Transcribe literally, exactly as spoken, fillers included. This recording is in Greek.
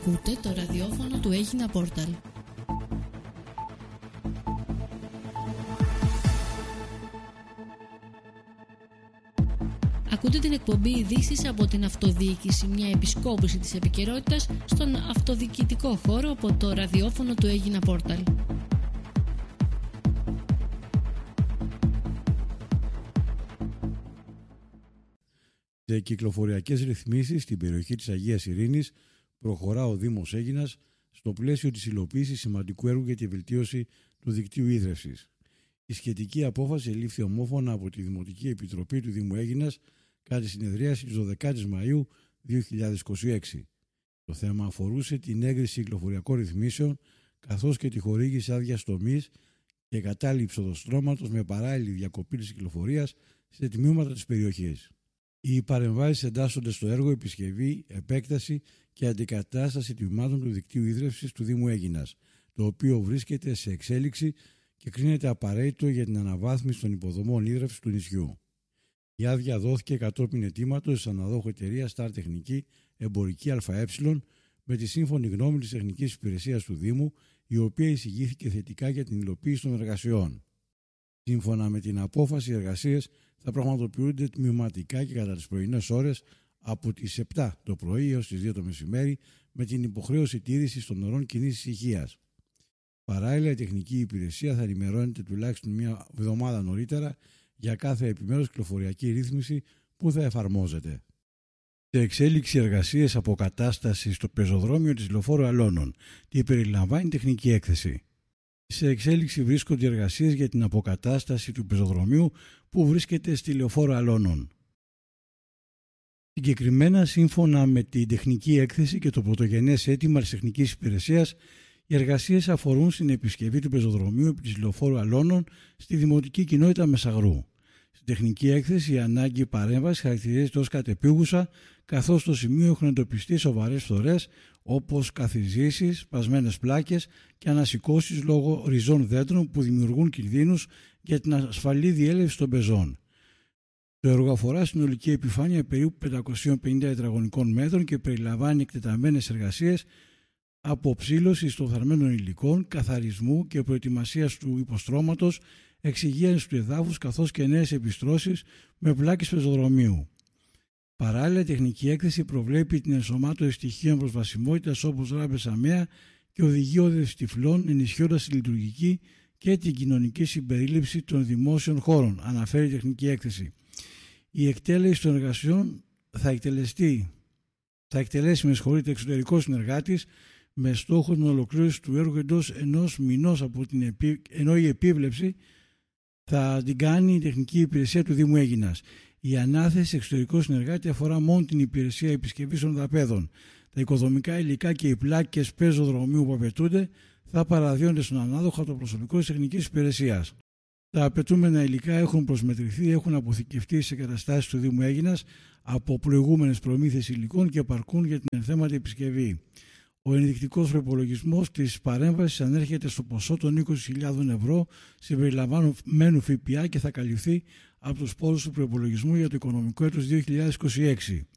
Ακούτε το ραδιόφωνο του Έγινα Πόρταλ. Ακούτε την εκπομπή ειδήσεις από την αυτοδιοίκηση, μια επισκόπηση της επικαιρότητας στον αυτοδιοικητικό χώρο από το ραδιόφωνο του Έγινα Πόρταλ. Σε κυκλοφοριακές ρυθμίσεις στην περιοχή της Αγίας Ειρήνης προχωρά ο Δήμος Αίγινας στο πλαίσιο της υλοποίησης σημαντικού έργου για τη βελτίωση του δικτύου ίδρευσης. Η σχετική απόφαση ελήφθη ομόφωνα από τη Δημοτική Επιτροπή του Δήμου Αίγινας κατά τη συνεδρίαση της δωδεκάτης Μαΐου δύο χιλιάδες είκοσι έξι. Το θέμα αφορούσε την έγκριση κυκλοφοριακών ρυθμίσεων καθώς και τη χορήγηση άδειας τομής και κατάληψη οδοστρώματος με παράλληλη διακοπή της κυκλοφορίας σε τμήματα της περιοχής. Οι παρεμβάσεις εντάσσονται στο έργο επισκευή, επέκταση και αντικατάσταση τμήματων του δικτύου ίδρευσης του Δήμου Αίγινας, το οποίο βρίσκεται σε εξέλιξη και κρίνεται απαραίτητο για την αναβάθμιση των υποδομών ίδρευσης του νησιού. Η άδεια δόθηκε κατόπιν αιτήματος της αναδόχου εταιρείας Star Τεχνική Εμπορική ΑΕ με τη σύμφωνη γνώμη της Τεχνικής Υπηρεσίας του Δήμου, η οποία εισηγήθηκε θετικά για την υλοποίηση των εργασιών. Σύμφωνα με την απόφαση, οι εργασίες θα πραγματοποιούνται τμηματικά και κατά τις πρωινές ώρες από τις επτά το πρωί έως τις δύο το μεσημέρι, με την υποχρέωση τήρησης των ωρών κοινής ησυχίας. Παράλληλα, η τεχνική υπηρεσία θα ενημερώνεται τουλάχιστον μία εβδομάδα νωρίτερα για κάθε επιμέρους κυκλοφοριακή ρύθμιση που θα εφαρμόζεται. Σε εξέλιξη εργασίες αποκατάστασης στο πεζοδρόμιο της Λεωφόρου Αλώνων, τι περιλαμβάνει τεχνική έκθεση. Σε εξέλιξη βρίσκονται εργασίες για την αποκατάσταση του πεζοδρομίου που βρίσκεται στη Λεωφόρο Αλώνων. Συγκεκριμένα, σύμφωνα με την τεχνική έκθεση και το πρωτογενές αίτημα της τεχνικής υπηρεσίας, οι εργασίες αφορούν στην επισκευή του πεζοδρομίου επί της Λεωφόρου Αλώνων στη Δημοτική Κοινότητα Μεσαγρού. Στην τεχνική έκθεση, η ανάγκη παρέμβαση χαρακτηρίζεται ως κατεπίγουσα, καθώς στο σημείο έχουν εντοπιστεί σοβαρές φθορές όπως καθιζήσεις, σπασμένες πλάκες και ανασηκώσεις λόγω ριζών δέντρων που δημιουργούν κινδύνους για την ασφαλή διέλευση των πεζών. Το έργο αφορά συνολική επιφάνεια περίπου πεντακόσια πενήντα τετραγωνικών μέτρων και περιλαμβάνει εκτεταμένες εργασίες από ψήλωση στοφθαρμένων υλικών, καθαρισμού και προετοιμασίας του υποστρώματος, εξυγίανση του εδάφους καθώς και νέες επιστρώσεις με πλάκες πεζοδρομίου. Παράλληλα, η τεχνική έκθεση προβλέπει την ενσωμάτωση στοιχείων προσβασιμότητας όπως ράμπες ΑΜΕΑ και οδηγία όδευσης τυφλών, ενισχύοντας τη λειτουργική και την κοινωνική συμπερίληψη των δημόσιων χώρων, αναφέρει η τεχνική έκθεση. Η εκτέλεση των εργασιών θα εκτελεστεί, θα εκτελέσει με συγχωρείτε εξωτερικό συνεργάτης με στόχο την ολοκλήρωση του έργου εντός ενός μηνός από την επί... ενώ η επίβλεψη θα την κάνει η τεχνική υπηρεσία του Δήμου Αίγινας. Η ανάθεση εξωτερικού συνεργάτη αφορά μόνο την υπηρεσία επισκευής των δαπέδων. Τα οικοδομικά υλικά και οι πλάκες πεζοδρομίου που απαιτούνται θα παραδίδονται στον ανάδοχο από το προσωπικό της τεχνικής υπηρεσίας. Τα απαιτούμενα υλικά έχουν προσμετρηθεί, έχουν αποθηκευτεί σε εγκαταστάσεις του Δήμου Αίγινας από προηγούμενες προμήθειες υλικών και επαρκούν για την ενθέματη επισκευή. Ο ενδεικτικός προϋπολογισμός της παρέμβασης ανέρχεται στο ποσό των είκοσι χιλιάδες ευρώ συμπεριλαμβανομένου ΦΠΑ και θα καλυφθεί από τους πόρους του προϋπολογισμού για το οικονομικό έτος δύο χιλιάδες είκοσι έξι.